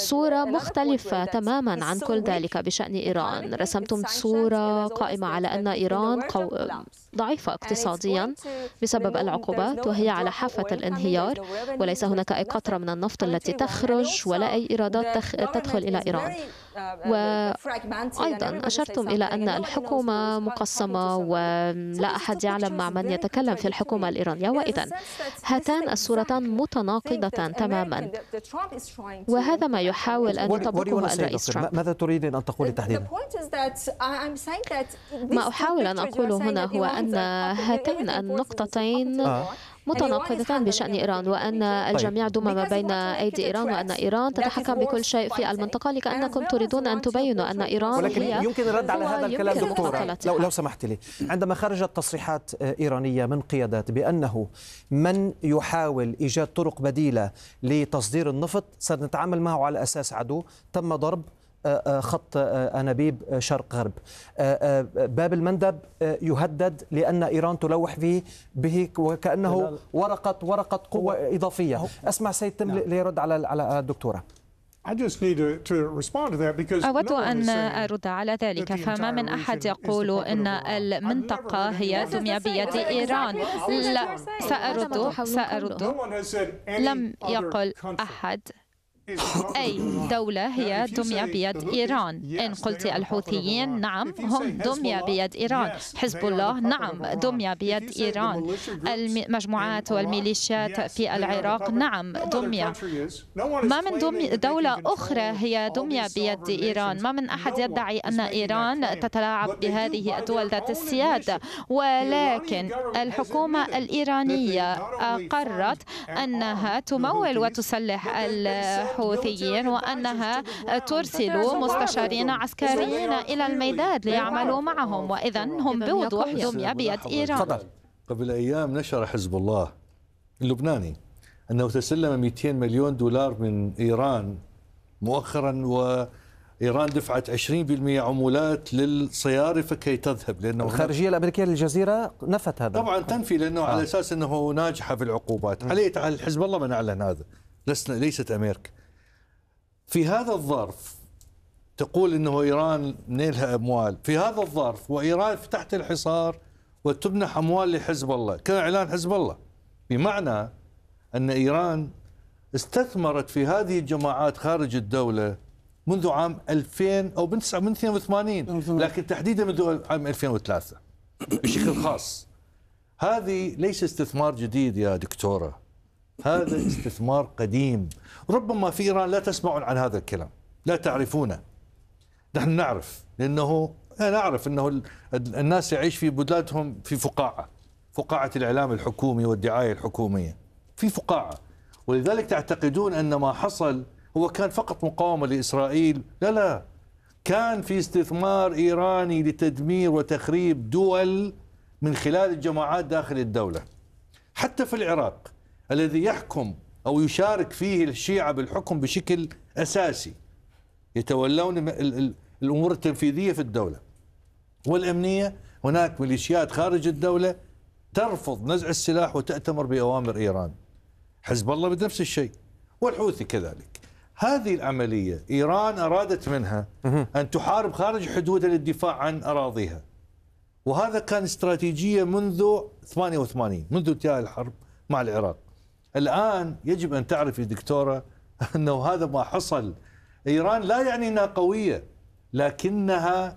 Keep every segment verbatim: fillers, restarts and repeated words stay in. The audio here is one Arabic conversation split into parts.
صورة مختلفة تماما عن كل ذلك بشأن إيران. رسمتم صورة قائمة على أن إيران قو... ضعيفة اقتصاديا بسبب العقوبات وهي على حافة الانهيار، وليس هناك أي قطرة من النفط التي تخرج ولا أي إيرادات تخ... تدخل إلى إيران. وأيضا أشرتم إلى أن الحكومة مقسمة ولا أحد يعلم مع من يتكلم في الحكومة الإيرانية، وإذن هاتان الصورتان متناقضة تماما، وهذا ما يحاول أن يطبقه الرئيس ترامب. ماذا تريدين أن تقولي تحديدا؟ ما أحاول أن أقوله هنا هو أن هاتين النقطتين آه. متناقضتان بشأن إيران، وأن الجميع دم ما بين أيدي إيران، وأن إيران تتحكم بكل شيء في المنطقة، لكأنكم تريدون أن تبينوا أن إيران ولكن هي يمكن الرد على هذا الكلام دكتورة لو, لو سمحت لي. عندما خرجت تصريحات إيرانية من قيادات بأنه من يحاول إيجاد طرق بديلة لتصدير النفط سنتعامل معه على أساس عدو، تم ضرب خط أنابيب شرق غرب، باب المندب يهدد لأن إيران تلوح فيه به وكأنه ورقة ورقة قوة إضافية. أسمع سيد تم ليرد على على الدكتورة. أود أن أرد على ذلك، فما من أحد يقول أن المنطقة هي دمية بيد إيران. لا، سأرد سأرد لم يقل أحد أي دولة هي دمية بيد إيران. إن قلت الحوثيين، نعم هم دمية بيد إيران. حزب الله، نعم دمية بيد إيران. المجموعات والميليشيات في العراق، نعم دمية. ما من دولة أخرى هي دمية بيد إيران. ما من أحد يدعي أن إيران تتلاعب بهذه الدول ذات السيادة، ولكن الحكومة الإيرانية قررت أنها تمول وتسلح الحوثيين وأنها ترسل مستشارين عسكريين إلى الميدان ليعملوا معهم، وإذا هم بوضوح دمية بيد إيران. قبل أيام نشر حزب الله اللبناني أنه تسلم مئتين مليون دولار من إيران مؤخرا، وإيران دفعت عشرين بالمئة عمولات للصيارفة كي تذهب، لأنه الخارجية الأمريكية للجزيرة نفت هذا. طبعا تنفي، لأنه آه. على أساس أنه ناجحة في العقوبات. عليه تعال حزب الله من أعلن هذا، لسنا ليست أمريكا. في هذا الظرف تقول أنه إيران نيلها أموال، في هذا الظرف وإيران تحت الحصار وتمنح أموال لحزب الله كإعلان حزب الله، بمعنى أن إيران استثمرت في هذه الجماعات خارج الدولة منذ عام ألفين أو من اثنين وثمانين، لكن تحديدا منذ عام ألفين وثلاثة بشكل خاص. هذه ليس استثمار جديد يا دكتورة، هذا استثمار قديم. ربما في إيران لا تسمعون عن هذا الكلام، لا تعرفونه. نحن نعرف، لأنه نعرف أنه الناس يعيش في بلادهم في فقاعة، فقاعة الإعلام الحكومي والدعاية الحكومية، في فقاعة. ولذلك تعتقدون أن ما حصل هو كان فقط مقاومة لإسرائيل. لا لا، كان في استثمار إيراني لتدمير وتخريب دول من خلال الجماعات داخل الدولة. حتى في العراق الذي يحكم أو يشارك فيه الشيعة بالحكم بشكل أساسي، يتولون الأمور التنفيذية في الدولة والأمنية، هناك ميليشيات خارج الدولة ترفض نزع السلاح وتأتمر بأوامر إيران. حزب الله بنفس الشيء، والحوثي كذلك. هذه العملية إيران أرادت منها أن تحارب خارج حدودها للدفاع عن أراضيها، وهذا كان استراتيجية منذ ثمانية وثمانين، منذ انتهاء الحرب مع العراق. الآن يجب أن تعرف يا دكتورة أنه هذا ما حصل. إيران لا يعني أنها قوية، لكنها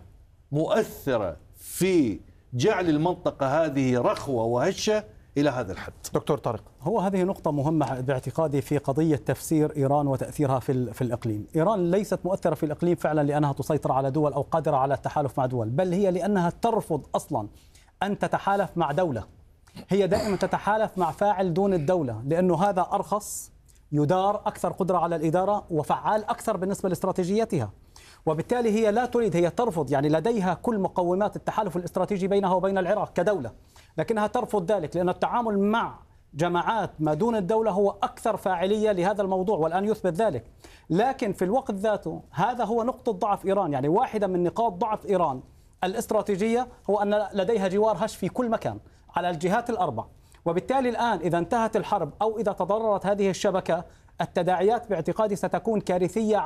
مؤثرة في جعل المنطقة هذه رخوة وهشة إلى هذا الحد. دكتور طارق، هو هذه نقطة مهمة باعتقادي في قضية تفسير إيران وتأثيرها في في الإقليم. إيران ليست مؤثرة في الإقليم فعلا لأنها تسيطر على دول أو قادرة على التحالف مع دول، بل هي لأنها ترفض أصلا أن تتحالف مع دولة. هي دائما تتحالف مع فاعل دون الدولة، لأنه هذا أرخص، يدار، أكثر قدرة على الإدارة، وفعال أكثر بالنسبة لاستراتيجيتها. وبالتالي هي لا تريد، هي ترفض، يعني لديها كل مقومات التحالف الاستراتيجي بينها وبين العراق كدولة، لكنها ترفض ذلك لأن التعامل مع جماعات ما دون الدولة هو أكثر فاعلية لهذا الموضوع، والآن يثبت ذلك. لكن في الوقت ذاته هذا هو نقطة ضعف إيران، يعني واحدة من نقاط ضعف إيران الاستراتيجية هو أن لديها جوار هش في كل مكان على الجهات الأربع. وبالتالي الآن إذا انتهت الحرب أو إذا تضررت هذه الشبكة، التداعيات باعتقادي ستكون كارثية